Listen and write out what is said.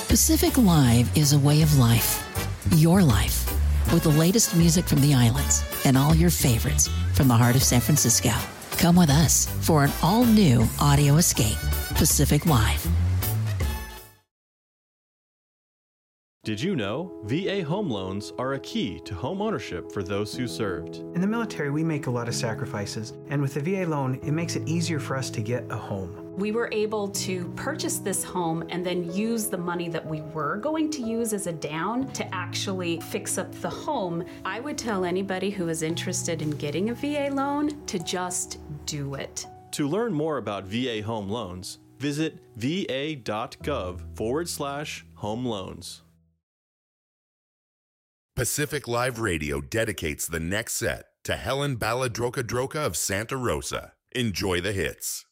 Pacific Live is a way of life. Your life. With the latest music from the islands and all your favorites from the heart of San Francisco. Come with us for an all-new audio escape. Pacific Live. Did you know VA home loans are a key to home ownership for those who served? In the military, we make a lot of sacrifices, and with the VA loan, it makes it easier for us to get a home. We were able to purchase this home and then use the money that we were going to use as a down to actually fix up the home. I would tell anybody who is interested in getting a VA loan to just do it. To learn more about VA home loans, visit va.gov/home loans. Pacific Live Radio dedicates the next set to Helen Baladroka-Droka of Santa Rosa. Enjoy the hits.